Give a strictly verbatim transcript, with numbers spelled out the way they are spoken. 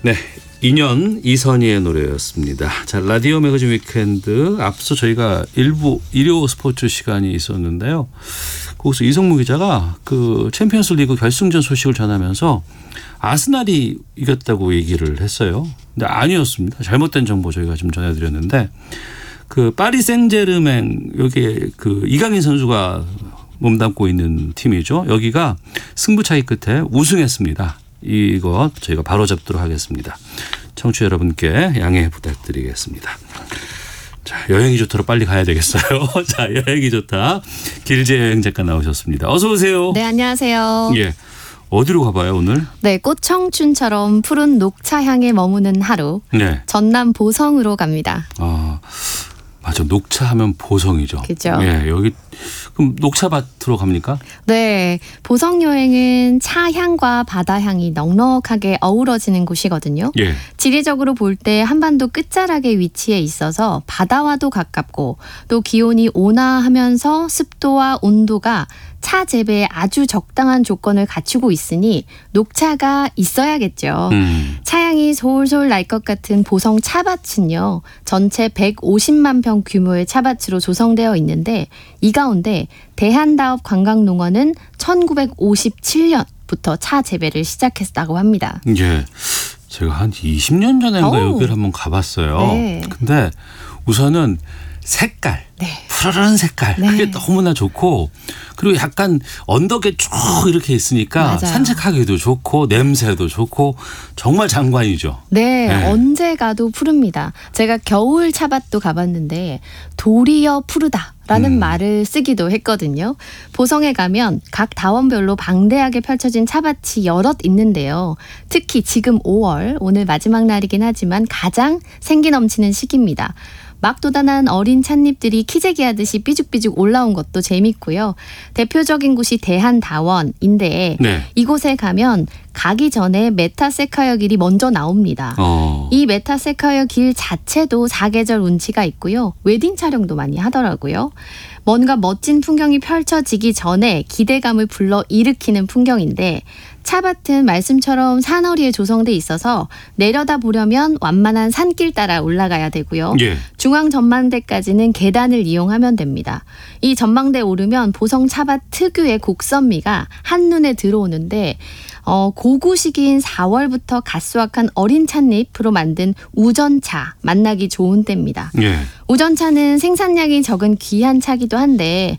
네, 인연 이선희의 노래였습니다. 자, 라디오 매거진 위크엔드 앞서 저희가 일부 일요 스포츠 시간이 있었는데요. 거기서 이성무 기자가 그 챔피언스 리그 결승전 소식을 전하면서 아스날이 이겼다고 얘기를 했어요. 근데 아니었습니다. 잘못된 정보 저희가 좀 전해드렸는데 그 파리 생제르맹 여기에 그 이강인 선수가 몸담고 있는 팀이죠. 여기가 승부차기 끝에 우승했습니다. 이거 저희가 바로 잡도록 하겠습니다. 청취자 여러분께 양해 부탁드리겠습니다. 자, 여행이 좋다로 빨리 가야 되겠어요. 자, 여행이 좋다. 길재여행 작가 나오셨습니다. 어서 오세요. 네, 안녕하세요. 예, 어디로 가봐요 오늘? 네, 꽃청춘처럼 푸른 녹차향에 머무는 하루. 네. 전남 보성으로 갑니다. 아, 맞아. 녹차하면 보성이죠. 그죠. 예, 여기 그럼 녹차밭으로 갑니까? 네, 보성 여행은 차향과 바다향이 넉넉하게 어우러지는 곳이거든요. 예. 지리적으로 볼 때 한반도 끝자락에 위치해 있어서 바다와도 가깝고 또 기온이 온화하면서 습도와 온도가 차 재배에 아주 적당한 조건을 갖추고 있으니 녹차가 있어야겠죠. 음. 차향이 솔솔 날 것 같은 보성 차밭은요. 전체 백오십만 평 규모의 차밭으로 조성되어 있는데 이 가운데 대한다업 관광농원은 천구백오십칠 년부터 차 재배를 시작했다고 합니다. 예, 제가 한 이십 년 전인가 오. 여기를 한번 가봤어요. 네. 근데 우선은 색깔, 네. 푸르른 색깔 네. 그게 너무나 좋고 그리고 약간 언덕에 쭉 이렇게 있으니까 맞아요. 산책하기도 좋고 냄새도 좋고 정말 장관이죠. 네, 네, 언제 가도 푸릅니다. 제가 겨울 차밭도 가봤는데 도리어 푸르다. 라는 음. 말을 쓰기도 했거든요. 보성에 가면 각 다원별로 방대하게 펼쳐진 차밭이 여럿 있는데요. 특히 지금 오월, 오늘 마지막 날이긴 하지만 가장 생기 넘치는 시기입니다. 막 돋아난 어린 찻잎들이 키재기하듯이 삐죽삐죽 올라온 것도 재밌고요. 대표적인 곳이 대한다원인데 네. 이곳에 가면 가기 전에 메타세카이어 길이 먼저 나옵니다. 어. 이 메타세카이어 길 자체도 사계절 운치가 있고요. 웨딩 촬영도 많이 하더라고요. 뭔가 멋진 풍경이 펼쳐지기 전에 기대감을 불러일으키는 풍경인데 차밭은 말씀처럼 산허리에 조성돼 있어서 내려다 보려면 완만한 산길 따라 올라가야 되고요. 예. 중앙 전망대까지는 계단을 이용하면 됩니다. 이 전망대에 오르면 보성 차밭 특유의 곡선미가 한눈에 들어오는데 어, 고구 시기인 사월부터 갓 수확한 어린 찻잎으로 만든 우전차 만나기 좋은 때입니다. 예. 우전차는 생산량이 적은 귀한 차기도 한데